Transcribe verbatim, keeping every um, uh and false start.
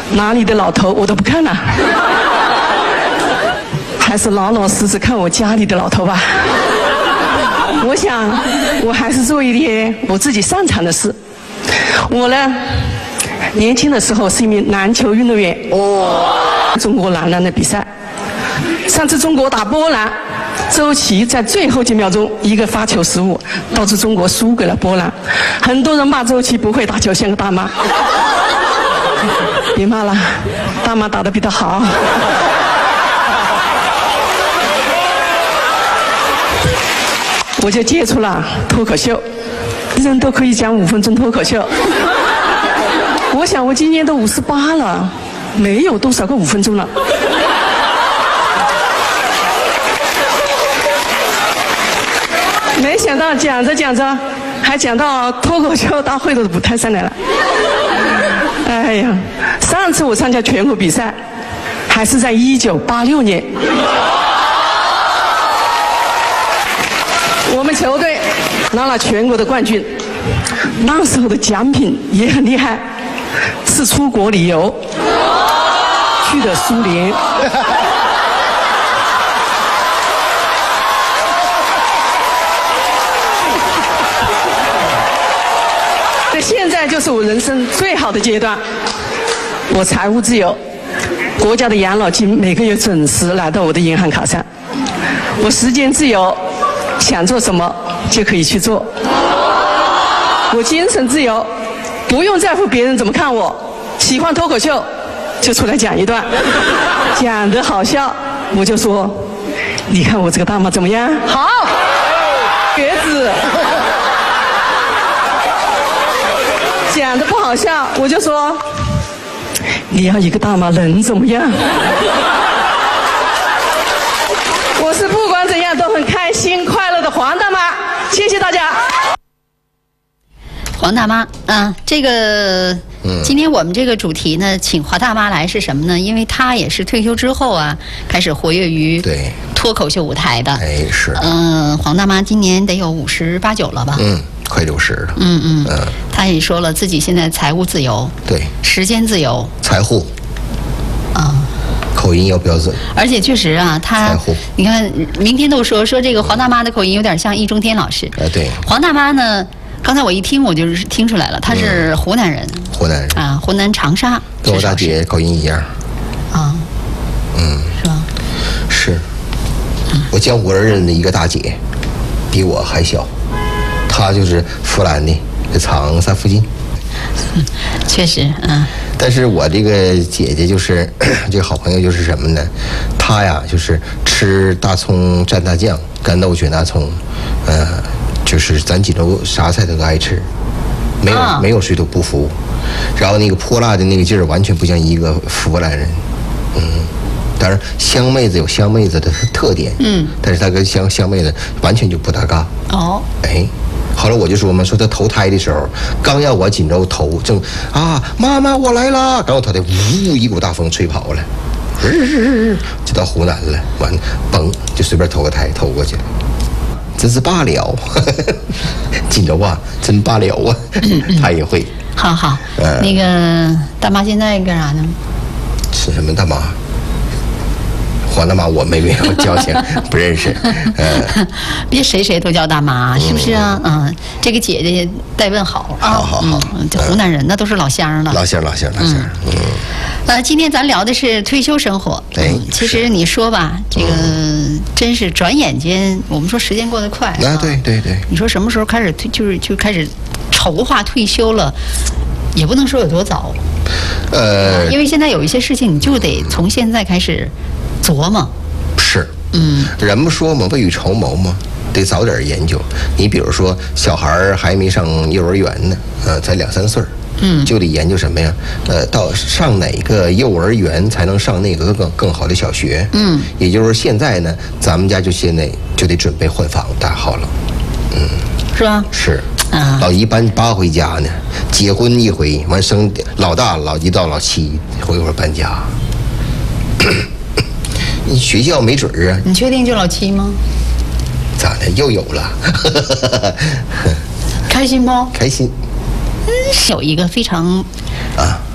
哪里的老头我都不看了，还是老老实实看我家里的老头吧。我想，我还是做一点我自己擅长的事。我呢，年轻的时候是一名篮球运动员，哦，中国男篮的比赛。上次中国打波兰，周琦在最后几秒钟一个发球失误，导致中国输给了波兰。很多人骂周琦不会打球，像个大妈。别骂了，大妈打得比他好。我就接触了脱口秀，人都可以讲五分钟脱口秀。我想我今年都五十八了，没有多少个五分钟了。没想到讲着讲着，还讲到脱口秀大会的舞台上来了。哎呀，上次我参加全国比赛，还是在一九八六年。我们球队拿了全国的冠军，那时候的奖品也很厉害，是出国旅游，去的苏联。现在就是我人生最好的阶段，我财务自由，国家的养老金每个月准时来到我的银行卡上，我时间自由，想做什么就可以去做，我精神自由，不用在乎别人怎么看我，喜欢脱口秀就出来讲一段，讲得好笑我就说，你看我这个大妈怎么样？好，瘸子。讲的不好笑，我就说，你要一个大妈能怎么样？我是不管怎样都很开心快乐的黄大妈，谢谢大家。 黄大妈啊，这个，嗯，今天我们这个主题呢，请黄大妈来是什么呢？因为她也是退休之后啊，开始活跃于对脱口秀舞台的。 哎，是。 嗯、呃，黄大妈今年得有五十八九了吧？ 嗯。快六十了， 嗯嗯，嗯，他也说了自己现在财务自由， 对， 时间自由， 财户， 啊， 口音要标准， 而且确实啊，他，你看，明天都说说这个黄大妈的口音有点像易中天老师， 哎，对， 黄大妈呢，刚才我一听我就是听出来了，她是湖南人， 嗯、湖南人啊，湖南长沙， 跟我大姐口音一样， 啊， 嗯， 是吧？ 是，我江湖人认的一个大姐，比我还小。他就是湖南的，在长沙附近。 嗯，确实，嗯。 但是我这个姐姐就是这个好朋友，就是什么呢？她呀，就是吃大葱蘸大酱，干豆卷大葱，呃，就是咱锦州啥菜她都爱吃，没有、啊、没有水土不服。然后那个泼辣的那个劲儿，完全不像一个湖南人，嗯。当然，湘妹子有湘妹子的特点，嗯，但是她跟湘湘妹子完全就不搭嘎。哦，哎。后来我就说嘛，说他投胎的时候，刚要往锦州投，正啊，妈妈我来了，然后他的呜一股大风吹跑了，日就到湖南了，完嘣就随便投个胎投过去了，真是罢了，锦州话真罢了啊，他也会。 好好，呃、那个大妈现在干啥呢？ 是什么大妈？黄大妈我没没有交情，不认识。 嗯，别谁谁都叫大妈，是不是啊？嗯，这个姐姐代问好啊。 好好好， 嗯，这湖南人那都是老乡了。 老乡老乡老乡。嗯。 呃，今天咱聊的是退休生活。 对。 其实你说吧，这个真是转眼间，我们说时间过得快。 啊，对对对。 你说什么时候开始退，就是就开始筹划退休了，也不能说有多早。呃。因为现在有一些事情，你就得从现在开始。琢磨是，嗯，人不说嘛，未雨绸缪嘛，得早点研究。你比如说，小孩还没上幼儿园呢，呃，才两三岁，嗯，就得研究什么呀？呃，到上哪个幼儿园才能上那个更更好的小学？嗯，也就是说，现在呢，咱们家就现在就得准备换房大好了，嗯， 是吧？ 是。啊，老姨搬八回家呢，结婚一回，完生老大、老一到老七，回会儿搬家。你学校没准儿啊？ 你确定就老七吗？ 咋的？又有了？ 开心不？ 开心。 嗯，有一个非常啊